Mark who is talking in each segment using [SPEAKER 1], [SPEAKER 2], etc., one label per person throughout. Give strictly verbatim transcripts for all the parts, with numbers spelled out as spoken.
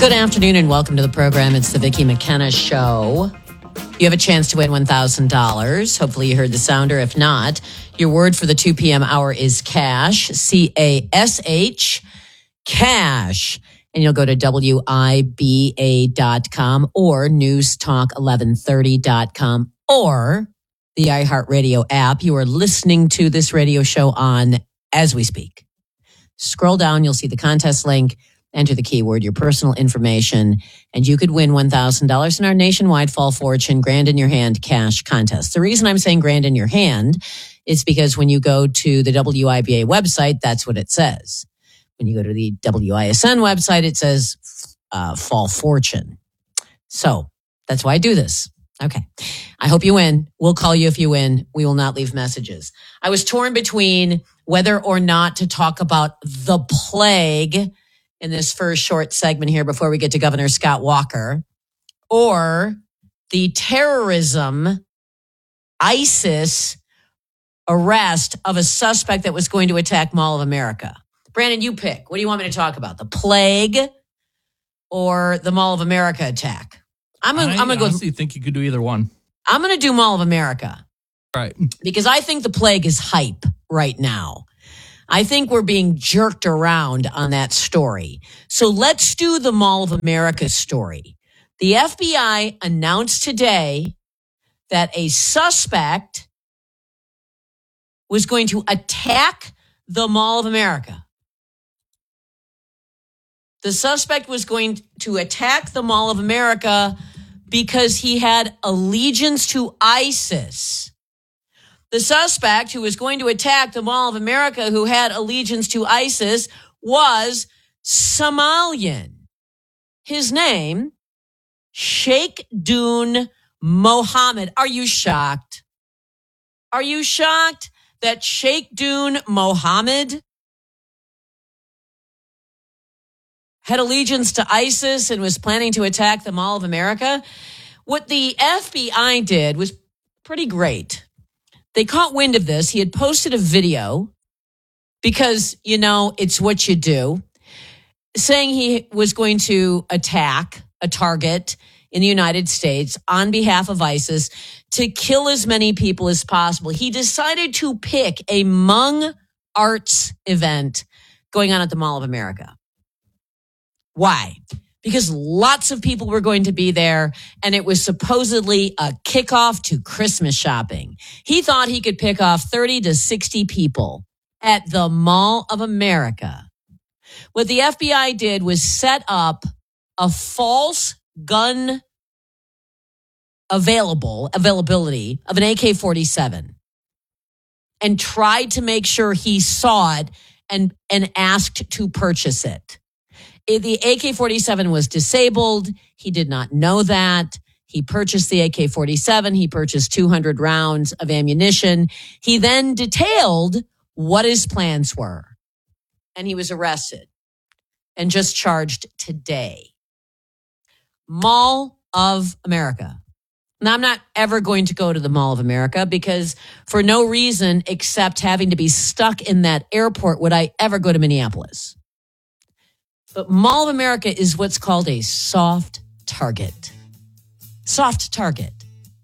[SPEAKER 1] Good afternoon and welcome to the program. It's the Vicki McKenna Show. You have a chance to win one thousand dollars. Hopefully you heard the sounder. If not, your word for the two p.m. hour is cash, C A S H, cash. And you'll go to W I B A dot com or news talk eleven thirty dot com or the iHeartRadio app. You are listening to this radio show on as we speak. Scroll down, you'll see the contest link. Enter the keyword, your personal information, and you could win one thousand dollars in our nationwide Fall Fortune Grand in Your Hand cash contest. The reason I'm saying grand in your hand is because when you go to the W I B A website, that's what it says. When you go to the W I S N website, it says uh, Fall Fortune. So that's why I do this. Okay. I hope you win. We'll call you if you win. We will not leave messages. I was torn between whether or not to talk about the plague in this first short segment here before we get to Governor Scott Walker, or the terrorism, ISIS arrest of a suspect that was going to attack Mall of America. Brandon, you pick. What do you want me to talk about? The plague or the Mall of America attack? I'm gonna,
[SPEAKER 2] I
[SPEAKER 1] I'm gonna go.
[SPEAKER 2] honestly think you could do either one.
[SPEAKER 1] I'm going to do Mall of America.
[SPEAKER 2] Right.
[SPEAKER 1] Because I think the plague is hype right now. I think we're being jerked around on that story. So let's do the Mall of America story. The F B I announced today that a suspect was going to attack the Mall of America. The suspect was going to attack the Mall of America because he had allegiance to ISIS. The suspect who was going to attack the Mall of America, who had allegiance to ISIS, was Somalian. His name, Sheikh Dune Mohammed. Are you shocked? Are you shocked that Sheikh Dune Mohammed had allegiance to ISIS and was planning to attack the Mall of America? What the F B I did was pretty great. They caught wind of this. He had posted a video because, you know, it's what you do, saying he was going to attack a target in the United States on behalf of ISIS to kill as many people as possible. He decided to pick a Hmong arts event going on at the Mall of America. Why? Because lots of people were going to be there, and it was supposedly a kickoff to Christmas shopping. He thought he could pick off thirty to sixty people at the Mall of America. What the F B I did was set up a false gun available availability of an A K forty-seven and tried to make sure he saw it and, and asked to purchase it. The A K forty-seven was disabled. He did not know that. He purchased the A K forty-seven. He purchased two hundred rounds of ammunition. He then detailed what his plans were. And he was arrested and just charged today. Mall of America. Now, I'm not ever going to go to the Mall of America because for no reason except having to be stuck in that airport would I ever go to Minneapolis. But Mall of America is what's called a soft target. Soft target.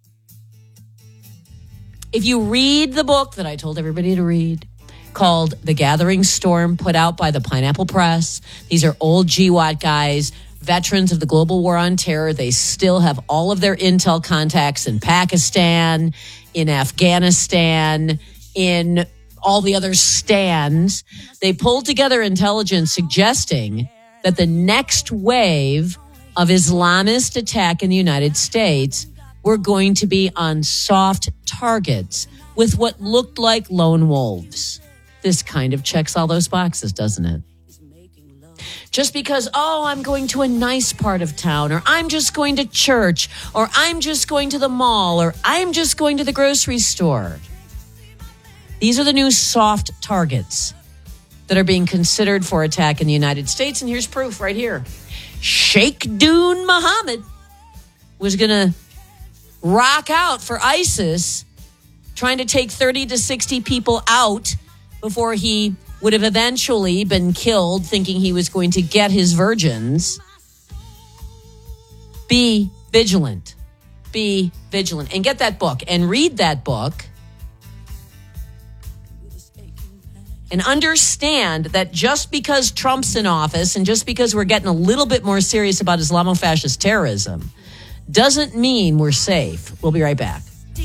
[SPEAKER 1] If you read the book that I told everybody to read, called The Gathering Storm, put out by the Pineapple Press, these are old G WAT guys, veterans of the global war on terror. They still have all of their intel contacts in Pakistan, in Afghanistan, in all the other stands. They pulled together intelligence suggesting that the next wave of Islamist attack in the United States were going to be on soft targets with what looked like lone wolves. This kind of checks all those boxes, doesn't it? Just because, oh, I'm going to a nice part of town, or I'm just going to church, or I'm just going to the mall, or I'm just going to the grocery store. These are the new soft targets that are being considered for attack in the United States. And here's proof right here. Sheikh Dune Mohammed was going to rock out for ISIS, trying to take thirty to sixty people out before he would have eventually been killed, thinking he was going to get his virgins. Be vigilant. Be vigilant. And get that book and read that book. And understand that just because Trump's in office and just because we're getting a little bit more serious about Islamofascist terrorism doesn't mean we're safe. We'll be right back.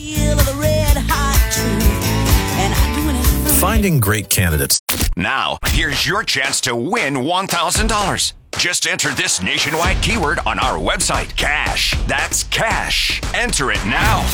[SPEAKER 2] Finding great candidates.
[SPEAKER 3] Now, here's your chance to win one thousand dollars. Just enter this nationwide keyword on our website, cash. That's cash. Enter it now.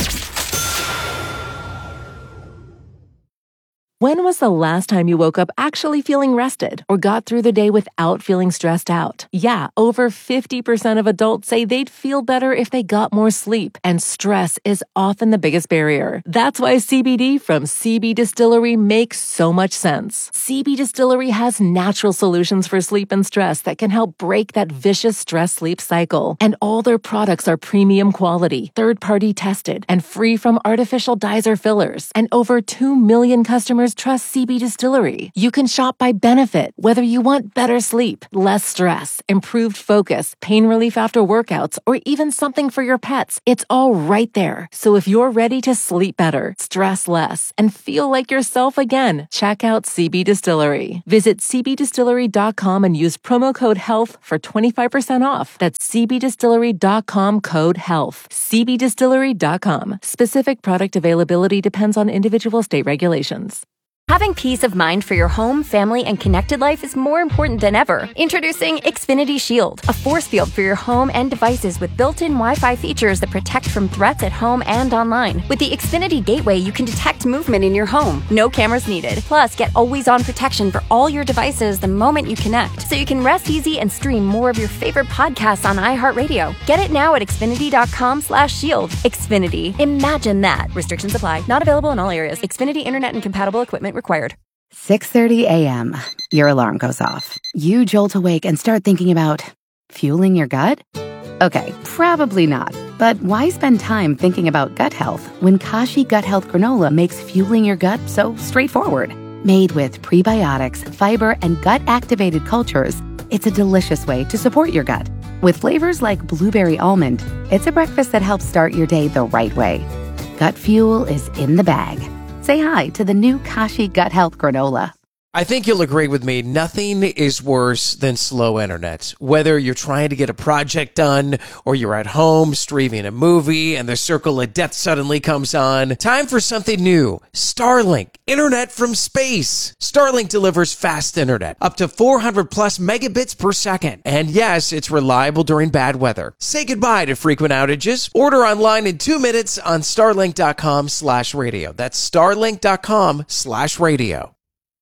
[SPEAKER 4] When was the last time you woke up actually feeling rested or got through the day without feeling stressed out? Yeah, over fifty percent of adults say they'd feel better if they got more sleep, and stress is often the biggest barrier. That's why C B D from C B Distillery makes so much sense. C B Distillery has natural solutions for sleep and stress that can help break that vicious stress-sleep cycle. And all their products are premium quality, third-party tested, and free from artificial dyes or fillers. And over two million customers trust C B Distillery. You can shop by benefit, whether you want better sleep, less stress, improved focus, pain relief after workouts, or even something for your pets. It's all right there. So if you're ready to sleep better, stress less, and feel like yourself again, check out C B Distillery. Visit c b distillery dot com and use promo code HEALTH for twenty-five percent off. That's c b distillery dot com code HEALTH. c b distillery dot com. Specific product availability depends on individual state regulations.
[SPEAKER 5] Having peace of mind for your home, family, and connected life is more important than ever. Introducing Xfinity Shield, a force field for your home and devices with built-in Wi-Fi features that protect from threats at home and online. With the Xfinity Gateway, you can detect movement in your home. No cameras needed. Plus, get always-on protection for all your devices the moment you connect, so you can rest easy and stream more of your favorite podcasts on iHeartRadio. Get it now at xfinity dot com slash shield. Xfinity. Imagine that. Restrictions apply. Not available in all areas. Xfinity Internet and compatible equipment required.
[SPEAKER 6] six thirty a.m. Your alarm goes off. You jolt awake and start thinking about fueling your gut? Okay, probably not. But why spend time thinking about gut health when Kashi Gut Health Granola makes fueling your gut so straightforward? Made with prebiotics, fiber, and gut-activated cultures, it's a delicious way to support your gut. With flavors like blueberry almond, it's a breakfast that helps start your day the right way. Gut fuel is in the bag. Say hi to the new Kashi Gut Health Granola.
[SPEAKER 7] I think you'll agree with me, nothing is worse than slow internet. Whether you're trying to get a project done or you're at home streaming a movie and the circle of death suddenly comes on, time for something new. Starlink, internet from space. Starlink delivers fast internet, up to four hundred plus megabits per second. And yes, it's reliable during bad weather. Say goodbye to frequent outages. Order online in two minutes on starlink dot com slash radio. That's starlink dot com slash radio.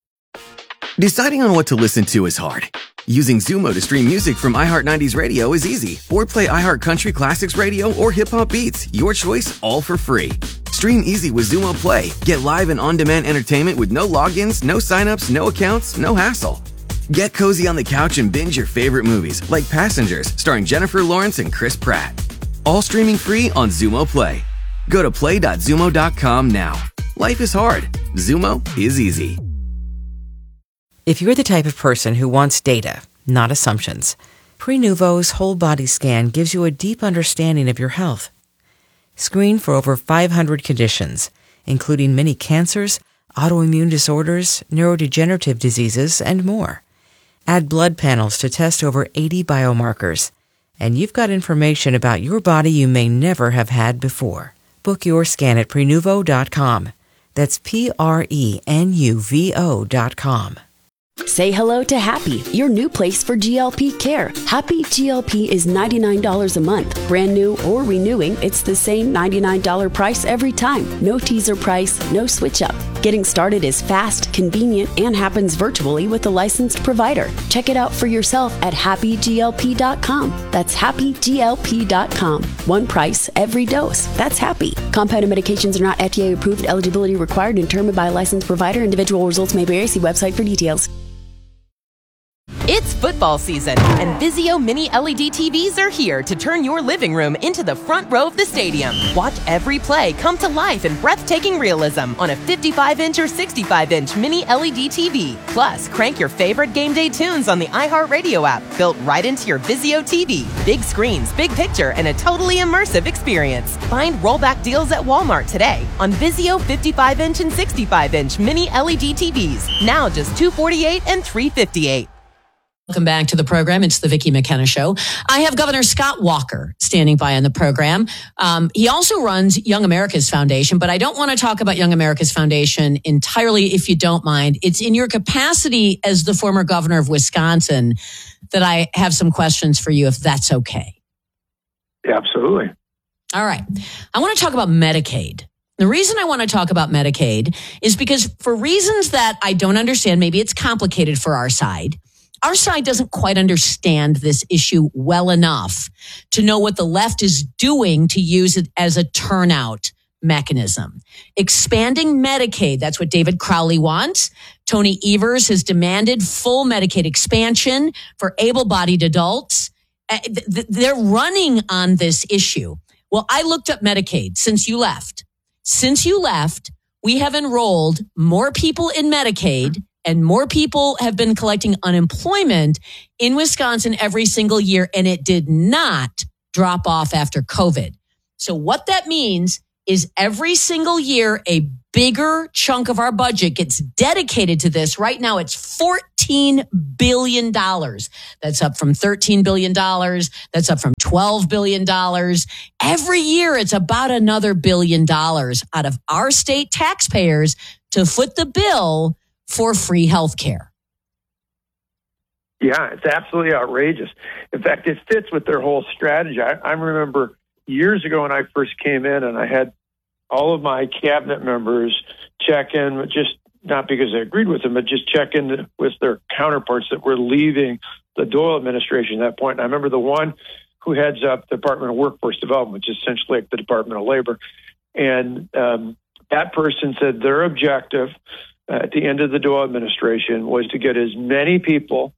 [SPEAKER 8] Deciding on what to listen to is hard. Using Zumo to stream music from iHeart nineties Radio is easy. Or play iHeart Country Classics Radio or Hip Hop Beats. Your choice, all for free. Stream easy with Zumo Play. Get live and on-demand entertainment with no logins, no signups, no accounts, no hassle. Get cozy on the couch and binge your favorite movies, like Passengers, starring Jennifer Lawrence and Chris Pratt. All streaming free on Zumo Play. Go to play dot zumo dot com now. Life is hard. Zumo is easy.
[SPEAKER 9] If you're the type of person who wants data, not assumptions, Prenuvo's whole body scan gives you a deep understanding of your health. Screen for over five hundred conditions, including many cancers, autoimmune disorders, neurodegenerative diseases, and more. Add blood panels to test over eighty biomarkers, and you've got information about your body you may never have had before. Book your scan at Prenuvo dot com. That's P R E N U V O dot com.
[SPEAKER 10] Say hello to Happy, your new place for G L P care. Happy G L P is ninety-nine dollars a month. Brand new or renewing, it's the same ninety-nine dollars price every time. No teaser price, no switch up. Getting started is fast, convenient, and happens virtually with a licensed provider. Check it out for yourself at happy g l p dot com. That's happy g l p dot com. One price, every dose. That's Happy. Compounded medications are not F D A approved. Eligibility required and determined by a licensed provider. Individual results may vary. See website for details.
[SPEAKER 11] It's football
[SPEAKER 2] football season, and Vizio Mini L E D T Vs are here to turn your living room into the front row of the stadium. Watch every play come to life in breathtaking realism on a fifty-five inch or sixty-five inch Mini L E D T V. Plus, crank your favorite game day tunes on the iHeartRadio app, built right into your Vizio T V. Big screens, big picture, and a totally immersive experience. Find rollback deals at Walmart today on Vizio fifty-five inch and sixty-five inch Mini L E D T Vs. Now just two hundred forty-eight dollars and three hundred fifty-eight dollars.
[SPEAKER 1] Welcome back to the program. It's the Vicki McKenna Show. I have Governor Scott Walker standing by on the program. Um, he also runs Young America's Foundation, but I don't want to talk about Young America's Foundation entirely, if you don't mind. It's in your capacity as the former governor of Wisconsin that I have some questions for you, if that's okay.
[SPEAKER 11] Yeah, absolutely.
[SPEAKER 1] All right. I want to talk about Medicaid. The reason I want to talk about Medicaid is because for reasons that I don't understand, maybe it's complicated for our side. Our side doesn't quite understand this issue well enough to know what the left is doing to use it as a turnout mechanism. Expanding Medicaid, that's what David Crowley wants. Tony Evers has demanded full Medicaid expansion for able-bodied adults. They're running on this issue. Well, I looked up Medicaid since you left. Since you left, we have enrolled more people in Medicaid and more people have been collecting unemployment in Wisconsin every single year, and it did not drop off after COVID. So what that means is every single year, a bigger chunk of our budget gets dedicated to this. Right now, it's fourteen billion dollars. That's up from thirteen billion dollars. That's up from twelve billion dollars. Every year, it's about another billion dollars out of our state taxpayers to foot the bill for free health care.
[SPEAKER 11] Yeah, it's absolutely outrageous. In fact, it fits with their whole strategy. I, I remember years ago when I first came in and I had all of my cabinet members check in, just not because I agreed with them, but just check in with their counterparts that were leaving the Doyle administration at that point. And I remember the one who heads up the Department of Workforce Development, which is essentially like the Department of Labor. And um, that person said their objective uh, at the end of the Doyle administration was to get as many people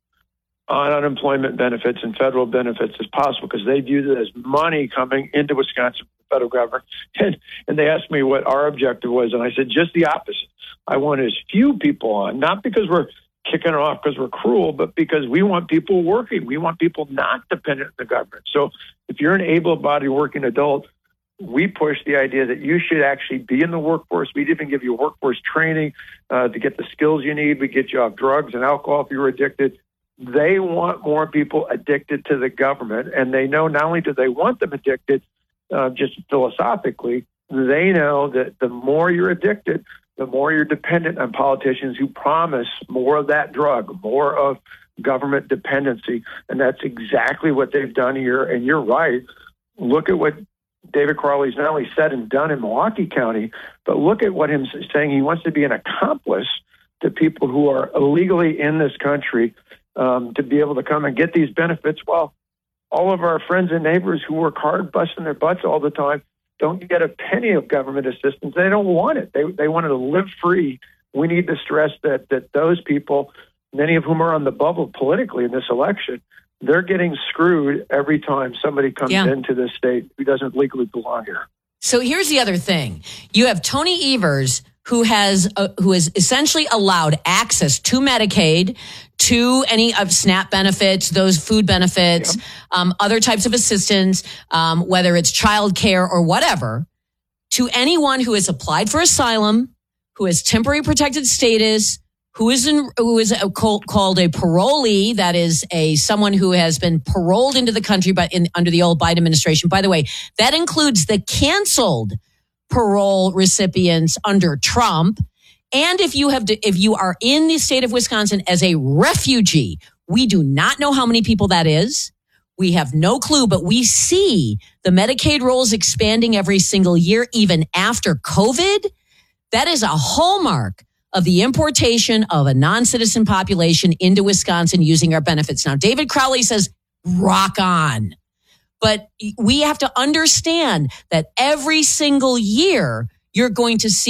[SPEAKER 11] on unemployment benefits and federal benefits as possible, because they viewed it as money coming into Wisconsin from the federal government. And, and they asked me what our objective was, and I said just the opposite. I want as few people on, not because we're kicking it off because we're cruel, but because we want people working. We want people not dependent on the government. So if you're an able-bodied working adult, we push the idea that you should actually be in the workforce. We'd even give you workforce training uh, to get the skills you need. We get you off drugs and alcohol if you're addicted. They want more people addicted to the government, and they know not only do they want them addicted, uh, just philosophically, they know that the more you're addicted, the more you're dependent on politicians who promise more of that drug, more of government dependency, and that's exactly what they've done here. And you're right. Look at what David Crowley's not only said and done in Milwaukee County, but look at what him saying. He wants to be an accomplice to people who are illegally in this country, Um, to be able to come and get these benefits, while all of our friends and neighbors who work hard, busting their butts all the time, don't get a penny of government assistance. They don't want it. They they want to live free. We need to stress that that those people, many of whom are on the bubble politically in this election, they're getting screwed every time somebody comes
[SPEAKER 1] yeah.
[SPEAKER 11] into this state who doesn't legally belong here.
[SPEAKER 1] So here's the other thing. You have Tony Evers, who has uh, who has essentially allowed access to Medicaid, to any of SNAP benefits, those food benefits, yep. um, other types of assistance, um, whether it's childcare or whatever, to anyone who has applied for asylum, who has temporary protected status, who is in, who is a, called a parolee, that is a someone who has been paroled into the country, but in under the old Biden administration. By the way, that includes the canceled parole recipients under Trump. And if you have, to, if you are in the state of Wisconsin as a refugee, we do not know how many people that is. We have no clue, but we see the Medicaid rolls expanding every single year, even after COVID. That is a hallmark of the importation of a non-citizen population into Wisconsin using our benefits. Now, David Crowley says, rock on. But we have to understand that every single year, you're going to see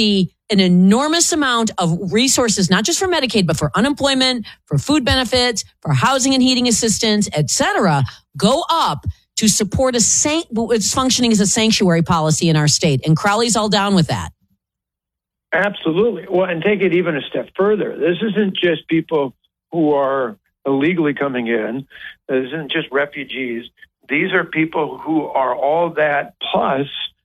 [SPEAKER 1] an enormous amount of resources, not just for Medicaid, but for unemployment, for food benefits, for housing and heating assistance, et cetera, go up to support a san- it's functioning as a sanctuary policy in our state. And Crowley's all down with that.
[SPEAKER 11] Absolutely. Well, and take it even a step further. This isn't just people who are illegally coming in. This isn't just refugees. These are people who are all that plus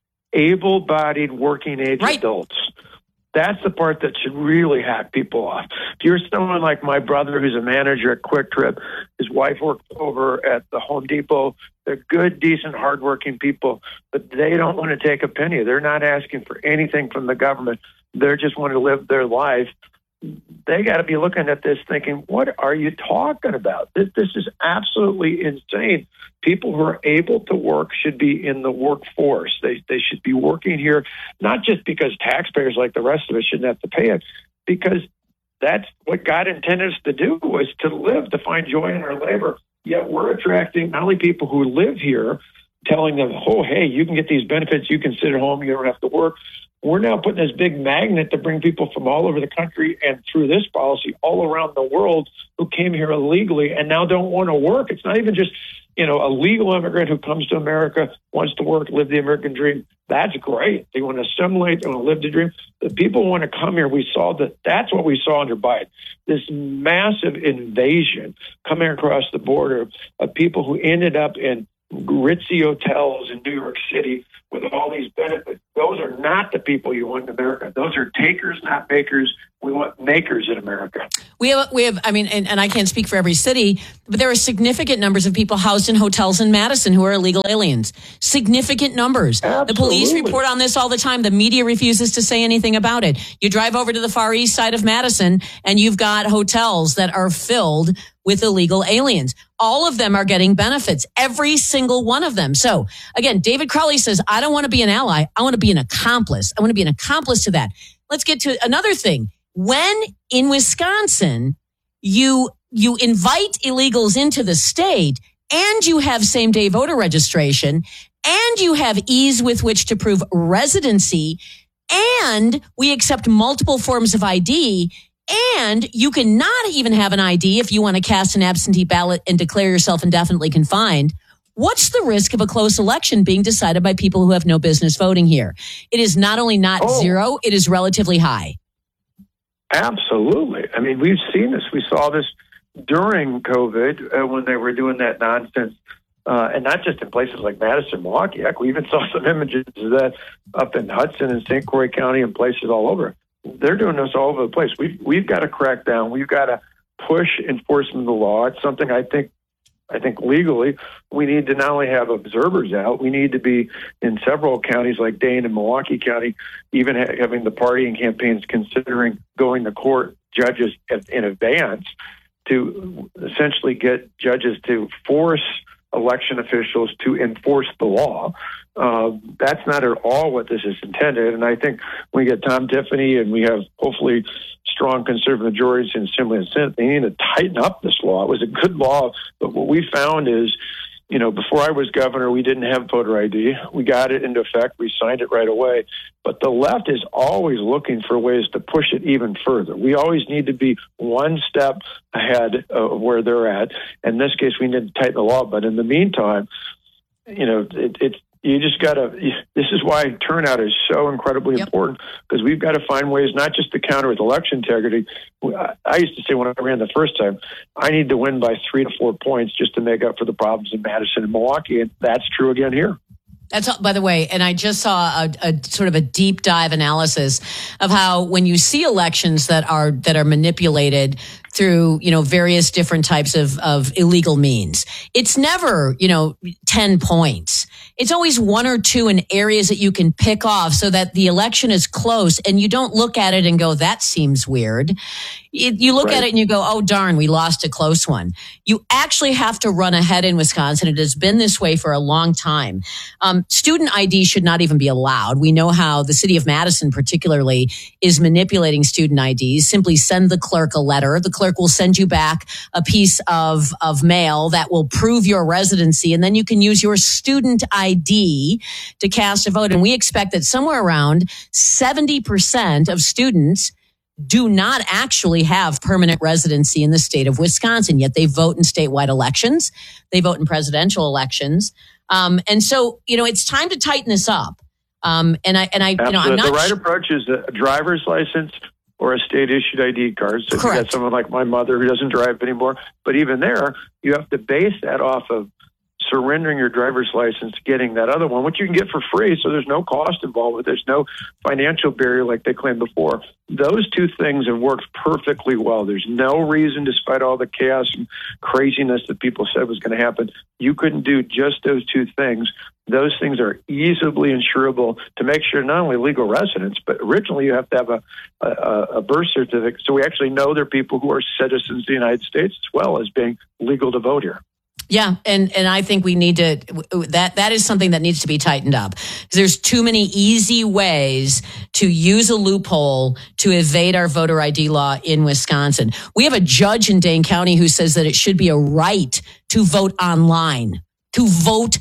[SPEAKER 11] able-bodied working age right. adults. That's the part that should really hack people off. If you're someone like my brother who's a manager at Quick Trip, his wife works over at the Home Depot. They're good, decent, hardworking people, but they don't want to take a penny. They're not asking for anything from the government. They just want to live their life. They got to be looking at this thinking, what are you talking about? This, this is absolutely insane. People who are able to work should be in the workforce. They they should be working here, not just because taxpayers like the rest of us shouldn't have to pay it, because that's what God intended us to do, was to live, to find joy in our labor. Yet we're attracting not only people who live here, telling them, oh, hey, you can get these benefits, you can sit at home, you don't have to work. We're now putting this big magnet to bring people from all over the country and through this policy all around the world who came here illegally and now don't want to work. It's not even just, you know, a legal immigrant who comes to America, wants to work, live the American dream. That's great. They want to assimilate, they want to live the dream. The people want to come here. We saw that. That's what we saw under Biden. This massive invasion coming across the border of people who ended up in ritzy hotels in New York City with all these benefits. Those are not the people you want in America. Those are takers, not makers. We want makers in America.
[SPEAKER 1] We have, we have. I mean, and, and I can't speak for every city, but there are significant numbers of people housed in hotels in Madison who are illegal aliens. Significant numbers.
[SPEAKER 11] Absolutely.
[SPEAKER 1] The police report on this all the time. The media refuses to say anything about it. You drive over to the far east side of Madison, and you've got hotels that are filled with illegal aliens. All of them are getting benefits, every single one of them. So again, David Crowley says, I don't want to be an ally. I want to be an accomplice. I want to be an accomplice to that. Let's get to another thing. When in Wisconsin, you, you invite illegals into the state and you have same day voter registration and you have ease with which to prove residency and we accept multiple forms of I D, and you cannot even have an I D if you want to cast an absentee ballot and declare yourself indefinitely confined. What's the risk of a close election being decided by people who have no business voting here? It is not only not oh. zero, it is relatively high.
[SPEAKER 11] Absolutely. I mean, we've seen this. We saw this during COVID uh, when they were doing that nonsense. Uh, and not just in places like Madison, Milwaukee. Heck, we even saw some images of that up in Hudson and Saint Croix County and places all over. They're doing this all over the place. We've, we've got to crack down. We've got to push enforcement of the law. It's something I think I think legally we need to not only have observers out, we need to be in several counties like Dane and Milwaukee County, even ha- having the partying campaigns considering going to court judges in advance to essentially get judges to force election officials to enforce the law. Uh, that's not at all what this is intended. And I think when we get Tom Tiffany and we have hopefully strong conservative majorities in Assembly and Senate, they need to tighten up this law. It was a good law, but what we found is, you know, before I was governor, we didn't have voter I D. We got it into effect. We signed it right away. But the left is always looking for ways to push it even further. We always need to be one step ahead of where they're at. In this case, we need to tighten the law. But in the meantime, you know, it, it's, you just got to, this is why turnout is so incredibly yep. important, because we've got to find ways not just to counter with election integrity. I used to say when I ran the first time, I need to win by three to four points just to make up for the problems in Madison and Milwaukee. And that's true again here.
[SPEAKER 1] That's, by the way, and I just saw a, a sort of a deep dive analysis of how when you see elections that are that are manipulated through, you know, various different types of, of illegal means, it's never, you know, ten points. It's always one or two in areas that you can pick off so that the election is close and you don't look at it and go, that seems weird. You look right. at it and you go, oh, darn, we lost a close one. You actually have to run ahead in Wisconsin. It has been this way for a long time. Um, student I D should not even be allowed. We know how the city of Madison particularly is manipulating student I Ds. Simply send the clerk a letter. The clerk clerk will send you back a piece of, of mail that will prove your residency. And then you can use your student I D to cast a vote. And we expect that somewhere around seventy percent of students do not actually have permanent residency in the state of Wisconsin, yet they vote in statewide elections. They vote in presidential elections. Um, and so, you know, it's time to tighten this up. Um, and I, and I,
[SPEAKER 11] Absolutely.
[SPEAKER 1] you know, I'm not
[SPEAKER 11] the right
[SPEAKER 1] sh-
[SPEAKER 11] approach is a driver's license or a state issued I D card. So if you got someone like my mother who doesn't drive anymore, but even there, you have to base that off of surrendering your driver's license, getting that other one, which you can get for free. So there's no cost involved with it. There's no financial barrier like they claimed before. Those two things have worked perfectly well. There's no reason, despite all the chaos and craziness that people said was going to happen, you couldn't do just those two things. Those things are easily insurable to make sure not only legal residents, but originally you have to have a, a, a birth certificate. So we actually know they're people who are citizens of the United States as well as being legal to vote here.
[SPEAKER 1] Yeah, and and I think we need to that that is something that needs to be tightened up. There's too many easy ways to use a loophole to evade our voter I D law in Wisconsin. We have a judge in Dane County who says that it should be a right to vote online, to vote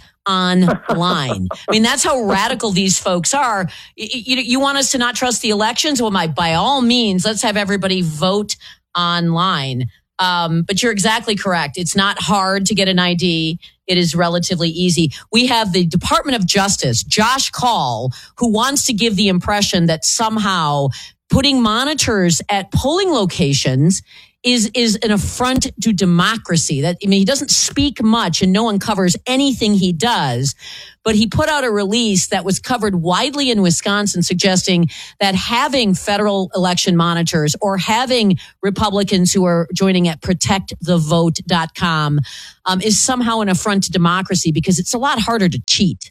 [SPEAKER 1] online. I mean, that's how radical these folks are. You, you want us to not trust the elections? Well, my, by all means, let's have everybody vote online. Um, but you're exactly correct. It's not hard to get an I D. It is relatively easy. We have the Department of Justice, Josh Call, who wants to give the impression that somehow putting monitors at polling locations is is an affront to democracy. That I mean, he doesn't speak much and no one covers anything he does. But he put out a release that was covered widely in Wisconsin, suggesting that having federal election monitors or having Republicans who are joining at protect the vote dot com um, is somehow an affront to democracy because it's a lot harder to cheat.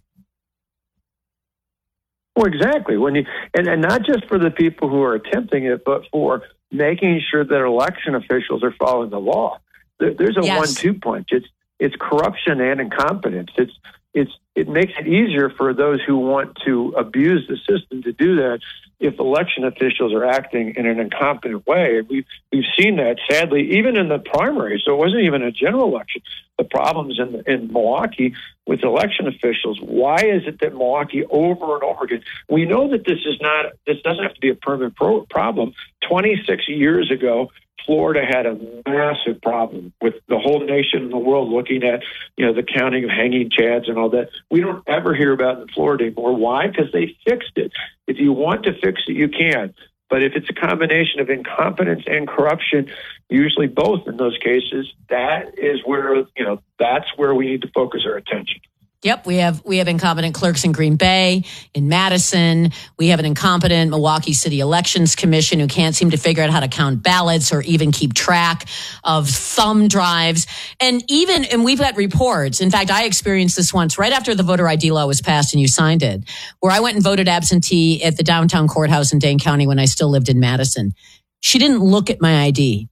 [SPEAKER 11] Well, exactly. When you and, and not just for the people who are attempting it, but for making sure that election officials are following the law. There, there's a
[SPEAKER 1] Yes.
[SPEAKER 11] one-two punch. It's it's corruption and incompetence. It's it's it makes it easier for those who want to abuse the system to do that if election officials are acting in an incompetent way. We've we've seen that sadly, even in the primary. So it wasn't even a general election. The problems in in Milwaukee with election officials. Why is it that Milwaukee over and over again? We know that this is not. This doesn't have to be a permanent pro- problem. twenty-six years ago, Florida had a massive problem with the whole nation and the world looking at, you know, the counting of hanging chads and all that. We don't ever hear about it in Florida anymore. Why? Because they fixed it. If you want to fix it, you can. But if it's a combination of incompetence and corruption, usually both in those cases, that is where, you know, that's where we need to focus our attention.
[SPEAKER 1] Yep, we have we have incompetent clerks in Green Bay, in Madison. We have an incompetent Milwaukee City Elections Commission who can't seem to figure out how to count ballots or even keep track of thumb drives. And even, and we've got reports. In fact, I experienced this once right after the voter I D law was passed and you signed it, where I went and voted absentee at the downtown courthouse in Dane County when I still lived in Madison. She didn't look at my I D.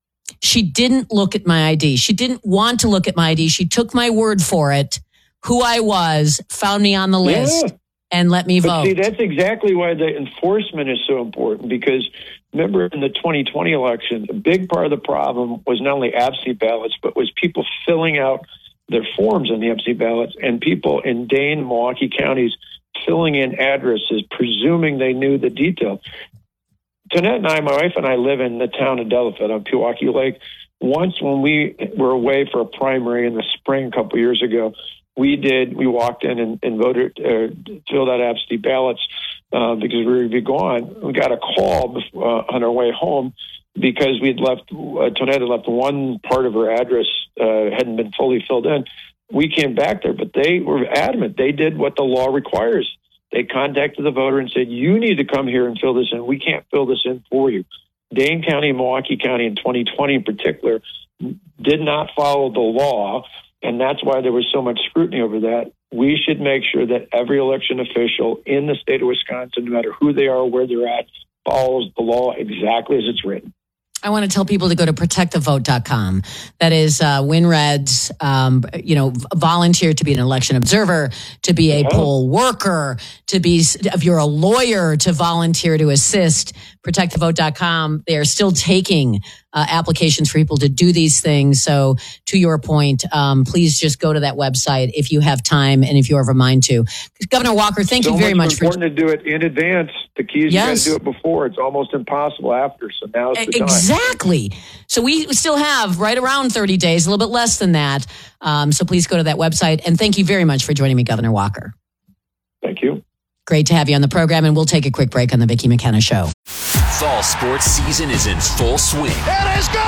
[SPEAKER 1] She didn't look at my I D. She didn't want to look at my I D. She took my word for it. Who I was, found me on the list, yeah. and let me
[SPEAKER 11] but
[SPEAKER 1] vote.
[SPEAKER 11] See, that's exactly why the enforcement is so important, because remember in the twenty twenty election, a big part of the problem was not only absentee ballots, but was people filling out their forms on the absentee ballots and people in Dane, Milwaukee counties filling in addresses, presuming they knew the detail. Tonette and I, my wife and I, live in the town of Delafield on Pewaukee Lake. Once when we were away for a primary in the spring a couple years ago, We did. We walked in and, and voted, uh, filled out absentee ballots uh, because we were going to be gone. We got a call before, uh, on our way home because we'd left. Uh, Tonette had left one part of her address uh, hadn't been fully filled in. We came back there, but they were adamant. They did what the law requires. They contacted the voter and said, "You need to come here and fill this in. We can't fill this in for you." Dane County and Milwaukee County in twenty twenty, in particular, did not follow the law. And that's why there was so much scrutiny over that. We should make sure that every election official in the state of Wisconsin, no matter who they are or where they're at, follows the law exactly as it's written.
[SPEAKER 1] I want to tell people to go to protect the vote dot com. That is uh, WinRed's, um, you know, volunteer to be an election observer, to be a yeah. poll worker, to be, if you're a lawyer, to volunteer to assist. protect the vote dot com. They are still taking uh, applications for people to do these things. So to your point, um, please just go to that website if you have time and if you have a mind to. Governor Walker, thank
[SPEAKER 11] so
[SPEAKER 1] you very much.
[SPEAKER 11] It's important for... to do it in advance. The key is
[SPEAKER 1] yes.
[SPEAKER 11] you got to do it before. It's almost impossible after. So now's the time.
[SPEAKER 1] Exactly. So we still have right around thirty days, a little bit less than that. Um, so please go to that website. And thank you very much for joining me, Governor Walker.
[SPEAKER 11] Thank you.
[SPEAKER 1] Great to have you on the program. And we'll take a quick break on the Vicki McKenna Show.
[SPEAKER 12] Fall sports season is in full swing.
[SPEAKER 13] It is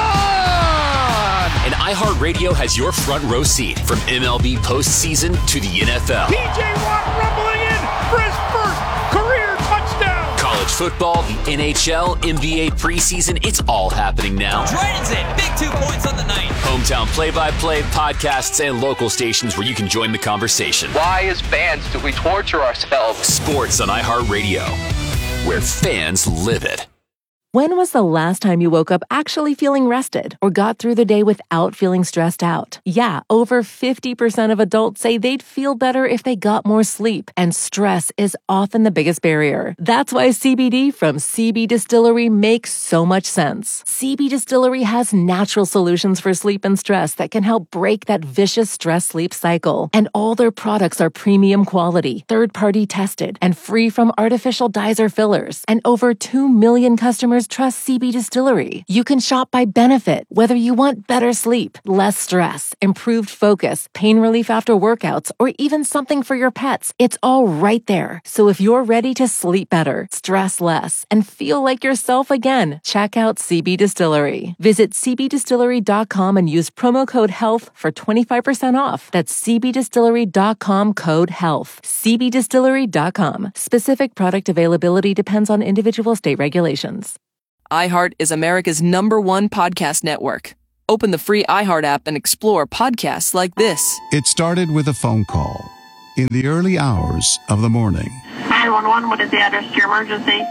[SPEAKER 13] gone!
[SPEAKER 12] And iHeartRadio has your front row seat from M L B postseason to the N F L.
[SPEAKER 13] P J Watt rumbling in for his first career touchdown.
[SPEAKER 12] College football, the N H L, N B A preseason, it's all happening now.
[SPEAKER 14] Dragons in, big two points on the night.
[SPEAKER 12] Hometown play-by-play, podcasts, and local stations where you can join the conversation.
[SPEAKER 15] Why, as fans, do we torture ourselves?
[SPEAKER 12] Sports on iHeartRadio, where fans live it.
[SPEAKER 4] When was the last time you woke up actually feeling rested or got through the day without feeling stressed out? Yeah, over fifty percent of adults say they'd feel better if they got more sleep, and stress is often the biggest barrier. That's why C B D from C B Distillery makes so much sense. C B Distillery has natural solutions for sleep and stress that can help break that vicious stress-sleep cycle. And all their products are premium quality, third-party tested, and free from artificial dyes or fillers. And over two million customers trust C B Distillery. You can shop by benefit, whether you want better sleep, less stress, improved focus, pain relief after workouts, or even something for your pets. It's all right there. So if you're ready to sleep better, stress less, and feel like yourself again, check out C B Distillery. Visit c b distillery dot com and use promo code HEALTH for twenty-five percent off. That's c b distillery dot com code HEALTH. c b distillery dot com. Specific product availability depends on individual state regulations.
[SPEAKER 16] iHeart is America's number one podcast network. Open the free iHeart app and explore podcasts like this.
[SPEAKER 17] It started with a phone call in the early hours of the morning.
[SPEAKER 18] nine one one, what is the address to your emergency?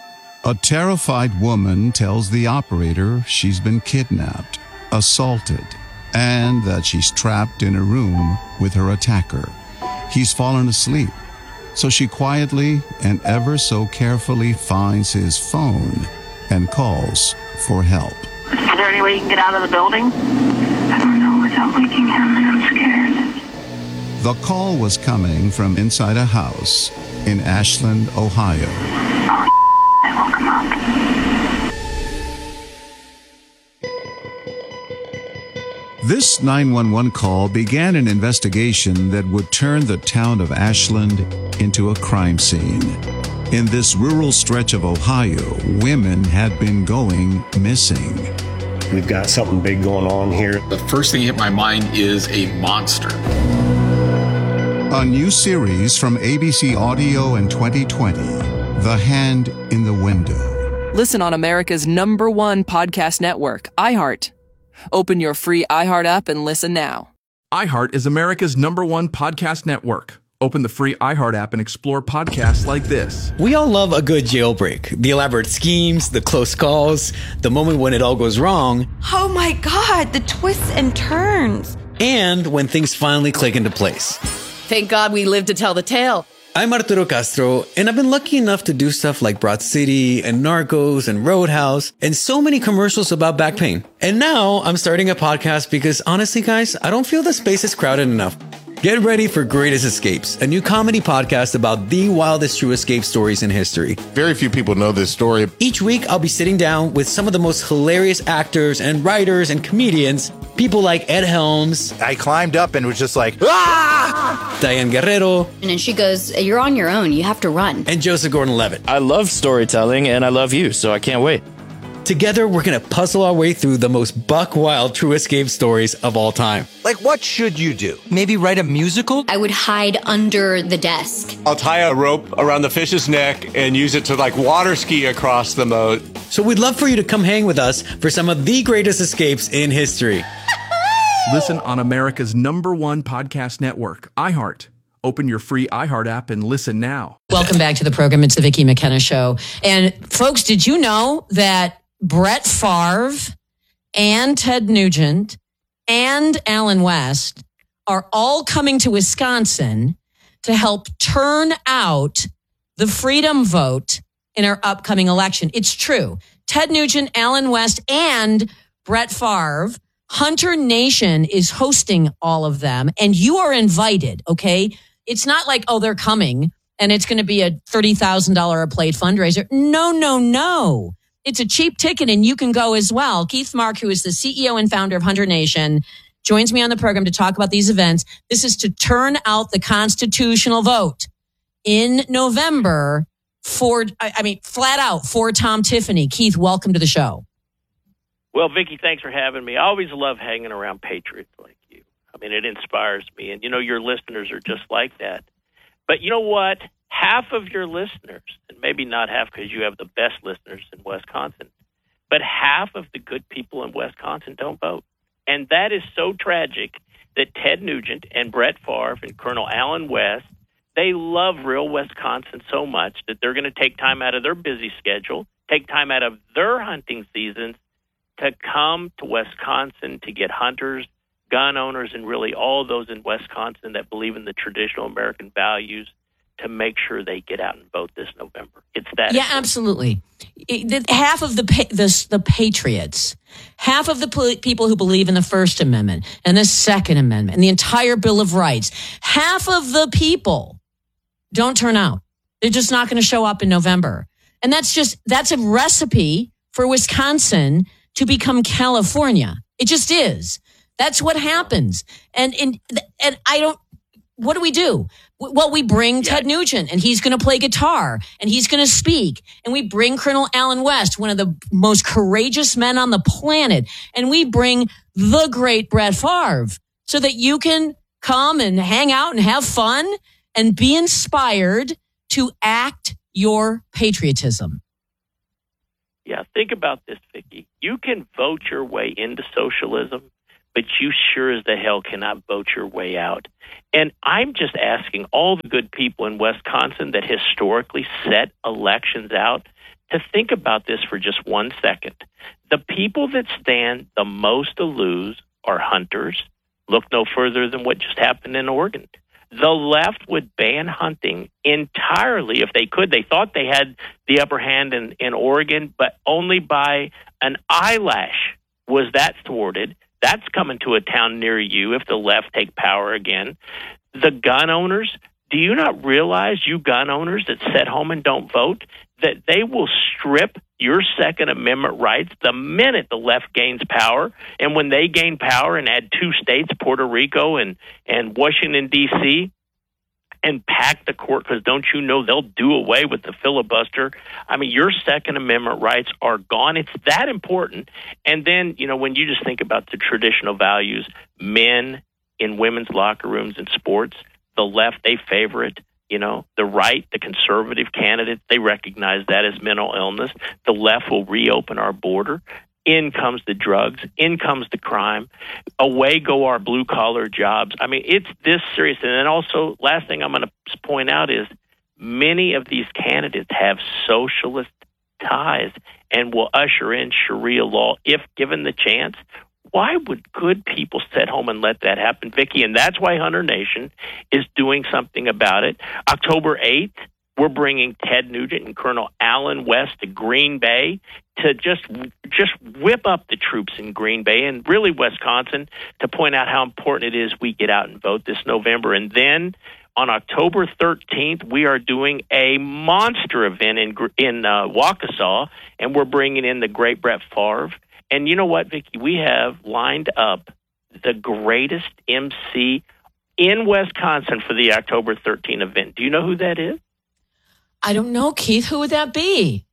[SPEAKER 17] A terrified woman tells the operator she's been kidnapped, assaulted, and that she's trapped in a room with her attacker. He's fallen asleep, so she quietly and ever so carefully finds his phone and calls for help.
[SPEAKER 18] Is there any way you can get out of the building? I don't know without waking him, and I'm scared.
[SPEAKER 17] The call was coming from inside a house in Ashland, Ohio.
[SPEAKER 18] Oh, I woke him up.
[SPEAKER 17] This nine one one call began an investigation that would turn the town of Ashland into a crime scene. In this rural stretch of Ohio, women had been going missing.
[SPEAKER 19] We've got something big going on here.
[SPEAKER 20] The first thing that hit my mind is a monster.
[SPEAKER 17] A new series from A B C Audio in twenty twenty, The Hand in the Window.
[SPEAKER 16] Listen on America's number one podcast network, iHeart. Open your free iHeart app and listen now.
[SPEAKER 21] iHeart is America's number one podcast network. Open the free iHeart app and explore podcasts like this.
[SPEAKER 22] We all love a good jailbreak. The elaborate schemes, the close calls, the moment when it all goes wrong.
[SPEAKER 23] Oh my God, the twists and turns.
[SPEAKER 22] And when things finally click into place.
[SPEAKER 2] Thank God we live to tell the tale.
[SPEAKER 22] I'm Arturo Castro, and I've been lucky enough to do stuff like Broad City and Narcos and Roadhouse and so many commercials about back pain. And now I'm starting a podcast because honestly, guys, I don't feel the space is crowded enough. Get ready for Greatest Escapes, a new comedy podcast about the wildest true escape stories in history.
[SPEAKER 24] Very few people know this story.
[SPEAKER 22] Each week, I'll be sitting down with some of the most hilarious actors and writers and comedians, people like Ed Helms.
[SPEAKER 24] I climbed up and was just like, ah!
[SPEAKER 22] Diane Guerrero.
[SPEAKER 25] And then she goes, you're on your own. You have to run.
[SPEAKER 22] And Joseph Gordon-Levitt.
[SPEAKER 26] I love storytelling, and I love you, so I can't wait.
[SPEAKER 22] Together, we're going to puzzle our way through the most buck-wild true escape stories of all time.
[SPEAKER 27] Like, what should you do?
[SPEAKER 28] Maybe write a musical?
[SPEAKER 25] I would hide under the desk.
[SPEAKER 27] I'll tie a rope around the fish's neck and use it to, like, water ski across the moat.
[SPEAKER 22] So we'd love for you to come hang with us for some of the greatest escapes in history.
[SPEAKER 21] Listen on America's number one podcast network, iHeart. Open your free iHeart app and listen now.
[SPEAKER 1] Welcome back to the program. It's the Vicki McKenna Show. And folks, did you know that Brett Favre and Ted Nugent and Alan West are all coming to Wisconsin to help turn out the freedom vote in our upcoming election. It's true. Ted Nugent, Alan West, and Brett Favre. Hunter Nation is hosting all of them, and you are invited, okay? It's not like, oh, they're coming, and it's going to be a thirty thousand dollars a plate fundraiser. No, no, no. It's a cheap ticket, and you can go as well. Keith Mark, who is the C E O and founder of Hunter Nation, joins me on the program to talk about these events. This is to turn out the constitutional vote in November for, I mean, flat out for Tom Tiffany. Keith, welcome to the show.
[SPEAKER 3] Well, Vicki, thanks for having me. I always love hanging around patriots like you. I mean, it inspires me. And, you know, your listeners are just like that. But you know what? Half of your listeners, and maybe not half because you have the best listeners in Wisconsin, but half of the good people in Wisconsin don't vote. And that is so tragic that Ted Nugent and Brett Favre and Colonel Alan West, they love real Wisconsin so much that they're going to take time out of their busy schedule, take time out of their hunting seasons to come to Wisconsin to get hunters, gun owners, and really all those in Wisconsin that believe in the traditional American values to make sure they get out and vote this November. It's that.
[SPEAKER 1] Yeah, important. Absolutely. It, half of the, the the patriots, half of the pol- people who believe in the First Amendment and the Second Amendment and the entire Bill of Rights, half of the people don't turn out. They're just not going to show up in November. And that's just, that's a recipe for Wisconsin to become California. It just is. That's what happens. And, and, and I don't, what do we do? Well, we bring Ted Nugent, and he's going to play guitar, and he's going to speak. And we bring Colonel Alan West, one of the most courageous men on the planet. And we bring the great Brett Favre so that you can come and hang out and have fun and be inspired to act your patriotism.
[SPEAKER 3] Yeah, think about this, Vicki. You can vote your way into socialism, but you sure as the hell cannot vote your way out. And I'm just asking all the good people in Wisconsin that historically set elections out to think about this for just one second. The people that stand the most to lose are hunters. Look no further than what just happened in Oregon. The left would ban hunting entirely if they could. They thought they had the upper hand in, in Oregon, but only by an eyelash was that thwarted. That's coming to a town near you if the left take power again. The gun owners, do you not realize, you gun owners that sit home and don't vote, that they will strip your Second Amendment rights the minute the left gains power? And when they gain power and add two states, Puerto Rico and, and Washington, D C, and pack the court, because don't you know they'll do away with the filibuster? I mean, your Second Amendment rights are gone. It's that important. And then, you know, when you just think about the traditional values, men in women's locker rooms and sports, the left, they favor it. You know, the right, the conservative candidates, they recognize that as mental illness. The left will reopen our border. In comes the drugs. In comes the crime. Away go our blue-collar jobs. I mean, it's this serious. And then also, last thing I'm going to point out is many of these candidates have socialist ties and will usher in Sharia law if given the chance. Why would good people sit home and let that happen, Vicki? And that's why Hunter Nation is doing something about it. October eighth, we're bringing Ted Nugent and Colonel Alan West to Green Bay to just just whip up the troops in Green Bay and really Wisconsin to point out how important it is we get out and vote this November. And then on October thirteenth, we are doing a monster event in in uh, Waukesha, and we're bringing in the great Brett Favre. And you know what, Vicki? We have lined up the greatest M C in Wisconsin for the October thirteenth event. Do you know who that is?
[SPEAKER 1] I don't know, Keith. Who would that be?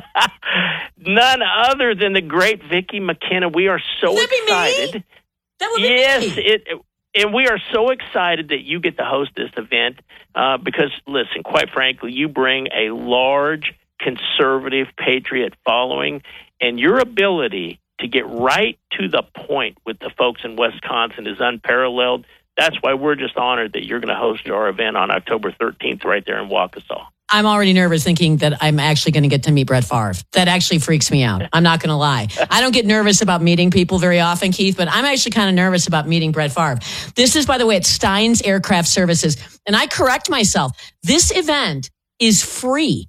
[SPEAKER 3] None other than the great Vicki McKenna. We are so
[SPEAKER 1] would that
[SPEAKER 3] excited.
[SPEAKER 1] Be me? That would be
[SPEAKER 3] yes,
[SPEAKER 1] me.
[SPEAKER 3] It, and we are so excited that you get to host this event uh, because, listen, quite frankly, you bring a large conservative patriot following, and your ability to get right to the point with the folks in Wisconsin is unparalleled. That's why we're just honored that you're going to host our event on October thirteenth right there in Waukesha.
[SPEAKER 1] I'm already nervous thinking that I'm actually going to get to meet Brett Favre. That actually freaks me out. I'm not going to lie. I don't get nervous about meeting people very often, Keith, but I'm actually kind of nervous about meeting Brett Favre. This is, by the way, at Steins Aircraft Services. And I correct myself. This event is free.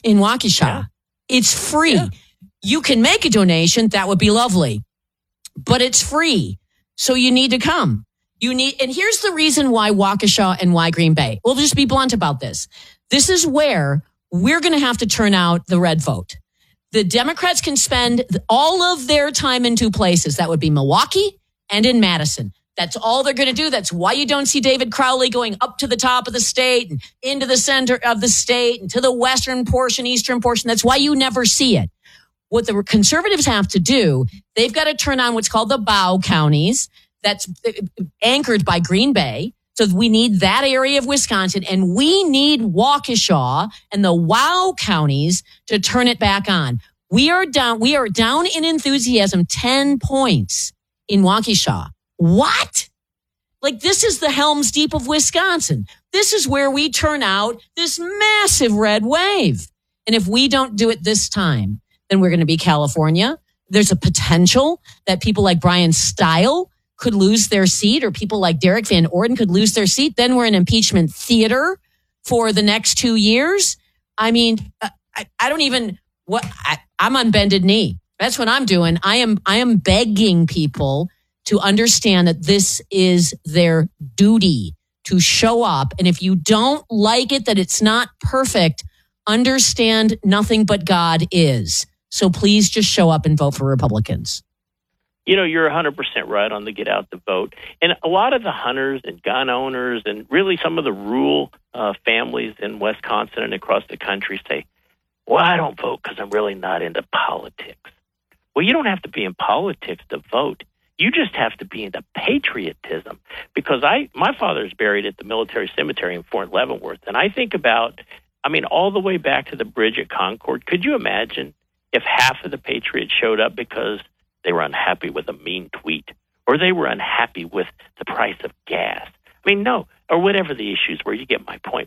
[SPEAKER 1] in Waukesha.
[SPEAKER 3] Yeah.
[SPEAKER 1] It's free.
[SPEAKER 3] Yeah.
[SPEAKER 1] You can make a donation. That would be lovely. But it's free. So you need to come. You need, and here's the reason why Waukesha and why Green Bay. We'll just be blunt about this. This is where we're going to have to turn out the red vote. The Democrats can spend all of their time in two places. That would be Milwaukee and in Madison. That's all they're going to do. That's why you don't see David Crowley going up to the top of the state and into the center of the state and to the western portion, eastern portion. That's why you never see it. What the conservatives have to do, they've got to turn on what's called the bow counties. That's anchored by Green Bay. So we need that area of Wisconsin, and we need Waukesha and the WOW counties to turn it back on. We are down. We are down in enthusiasm, ten points in Waukesha. What? Like, this is the Helms Deep of Wisconsin. This is where we turn out this massive red wave. And if we don't do it this time, then we're going to be California. There's a potential that people like Brian Stile could lose their seat, or people like Derek Van Orden could lose their seat. Then we're in impeachment theater for the next two years. I mean, I, I don't even, what I, I'm on bended knee. That's what I'm doing. I am, I am begging people to understand that this is their duty to show up. And if you don't like it, that it's not perfect, understand nothing but God is. So please just show up and vote for Republicans.
[SPEAKER 3] You know, you're one hundred percent right on the get out the vote. And a lot of the hunters and gun owners and really some of the rural uh, families in Wisconsin and across the country say, well, I don't vote because I'm really not into politics. Well, you don't have to be in politics to vote. You just have to be into patriotism. Because I, my father's buried at the military cemetery in Fort Leavenworth. And I think about, I mean, all the way back to the bridge at Concord. Could you imagine if half of the patriots showed up because they were unhappy with a mean tweet, or they were unhappy with the price of gas? I mean, no, or whatever the issues were, you get my point.